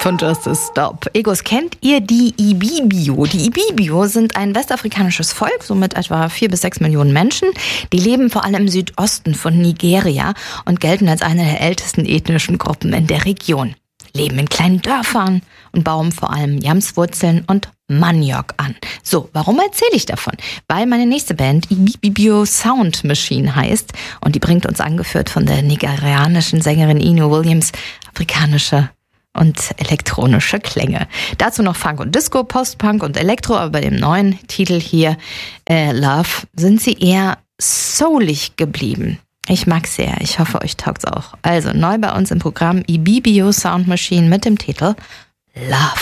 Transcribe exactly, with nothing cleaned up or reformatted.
von Justice Stop. Egos, kennt ihr die Ibibio? Die Ibibio sind ein westafrikanisches Volk, so mit etwa vier bis sechs Millionen Menschen. Die leben vor allem im Südosten von Nigeria und gelten als eine der ältesten ethnischen Gruppen in der Region. Leben in kleinen Dörfern und bauen vor allem Yamswurzeln und Maniok an. So, warum erzähle ich davon? Weil meine nächste Band Ibibio Sound Machine heißt und die bringt uns, angeführt von der nigerianischen Sängerin Inu Williams, afrikanische und elektronische Klänge. Dazu noch Funk und Disco, Post-Punk und Elektro, aber bei dem neuen Titel hier, äh, Love, sind sie eher soulig geblieben. Ich mag's sehr, ich hoffe, euch taugt's auch. Also, neu bei uns im Programm Ibibio Sound Machine mit dem Titel Love.